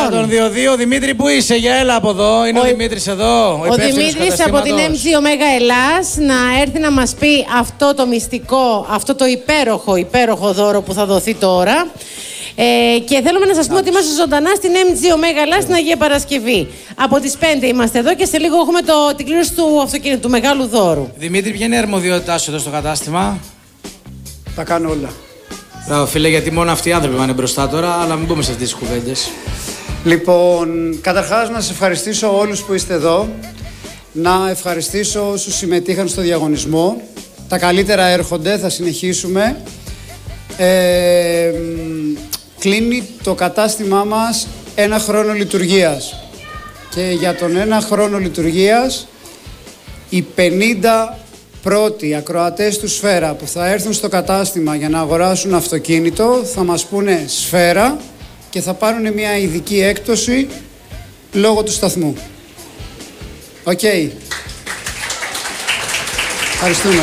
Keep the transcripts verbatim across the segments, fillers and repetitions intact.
εκατόν δύο δύο. Δημήτρη, που είσαι, για έλα από εδώ. Είναι ο, ο Δημήτρης εδώ. Ο, ο Δημήτρης από την εμ τζι Omega Ελλάς να έρθει να μας πει αυτό το μυστικό, αυτό το υπέροχο, υπέροχο δώρο που θα δοθεί τώρα. Ε, και θέλουμε να σας πούμε ότι είμαστε ζωντανά στην εμ τζι Omega Ελλάς στην Αγία Παρασκευή. Από τις πέντε είμαστε εδώ και σε λίγο έχουμε το, την κλήρωση του αυτοκίνητου, του μεγάλου δώρου. Δημήτρη, ποια είναι η αρμοδιότητά σου εδώ στο κατάστημα? Τα κάνω όλα. Μπράβο, φίλε, γιατί μόνο αυτοί οι άνθρωποι πάνε μπροστά τώρα, αλλά μην μπούμε σε αυτές τις κουβέντες. Λοιπόν, καταρχάς να σας ευχαριστήσω όλους που είστε εδώ. Να ευχαριστήσω όσους συμμετείχαν στο διαγωνισμό. Τα καλύτερα έρχονται, θα συνεχίσουμε. Ε, κλείνει το κατάστημά μας ένα χρόνο λειτουργίας. Και για τον ένα χρόνο λειτουργίας, οι πενήντα πρώτοι ακροατές του Σφαίρα που θα έρθουν στο κατάστημα για να αγοράσουν αυτοκίνητο θα μας πούνε Σφαίρα και θα πάρουν μια ειδική έκπτωση λόγω του σταθμού. Οκ. Okay. Ευχαριστούμε.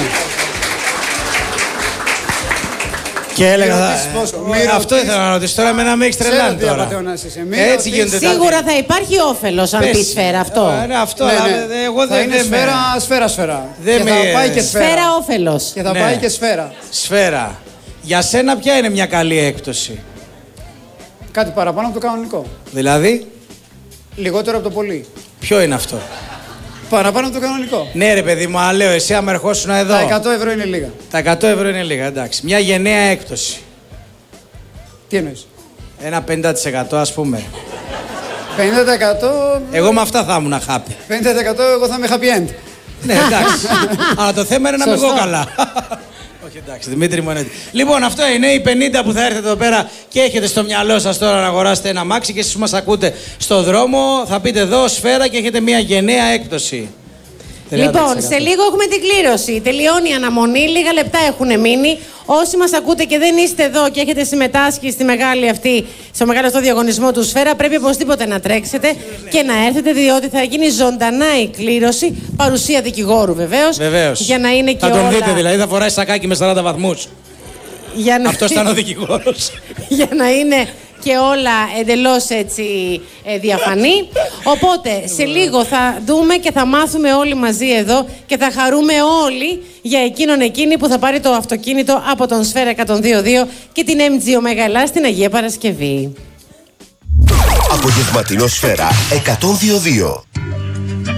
Και έλεγα, θα... ε, αυτό ήθελα να ρωτήσω τώρα, εμένα με έχεις τρελάνει τώρα. Έτσι γίνονται. Σίγουρα θα υπάρχει όφελος αν πει Σφαίρα αυτό. Ναι, αυτό, ναι, ναι. Εγώ θα δεν είναι σφαίρα, σφαίρα, σφαίρα. Δεν και με... θα πάει και σφαίρα. Σφαίρα όφελος. Και θα ναι. πάει και σφαίρα. Σφαίρα. Για σένα ποια είναι μια καλή έκπτωση? Κάτι παραπάνω από το κανονικό. Δηλαδή? Λιγότερο από το πολύ. Ποιο είναι αυτό? Παραπάνω από το κανονικό. Ναι, ρε παιδί μου, αλλά λέω εσύ άμα ερχόσουν εδώ. Τα εκατό ευρώ είναι λίγα. Τα εκατό ευρώ είναι λίγα, εντάξει. Μια γενναία έκπτωση. Τι εννοείς? Ένα πενήντα τοις εκατό ας πούμε. πενήντα τοις εκατό. Εγώ με αυτά θα ήμουν happy. πενήντα τοις εκατό εγώ θα είμαι happy end. Ναι, εντάξει. Αλλά το θέμα είναι να είμαι εγώ καλά. Όχι, εντάξει, Δημήτρη μου είναι. Λοιπόν, αυτό είναι οι πενήντα που θα έρθετε εδώ πέρα και έχετε στο μυαλό σας τώρα να αγοράσετε ένα αμάξι και εσείς που μας ακούτε στο δρόμο θα πείτε εδώ Σφαίρα και έχετε μια γενναία έκπτωση. Λοιπόν, σε λίγο έχουμε την κλήρωση. Τελειώνει η αναμονή, λίγα λεπτά έχουν μείνει. Όσοι μας ακούτε και δεν είστε εδώ και έχετε συμμετάσχει στη μεγάλη αυτή, στο μεγάλο αυτό διαγωνισμό του Σφαίρα, πρέπει οπωσδήποτε να τρέξετε και να έρθετε, διότι θα γίνει ζωντανά η κλήρωση. Παρουσία δικηγόρου βεβαίως. Βεβαίως. Για να είναι και θα τον όλα... δείτε δηλαδή, θα φοράει σακάκι με σαράντα βαθμούς. Για να... Αυτός ήταν ο δικηγόρος. Για να είναι και όλα εντελώς έτσι ε, διαφανή. Οπότε σε λίγο θα δούμε και θα μάθουμε όλοι μαζί εδώ και θα χαρούμε όλοι για εκείνον εκείνη που θα πάρει το αυτοκίνητο από τον Σφαίρα εκατόν δύο δύο και την εμ τζι Omega Ελλάς στην Αγία Παρασκευή. Απογευματινό Σφαίρα εκατόν δύο δύο.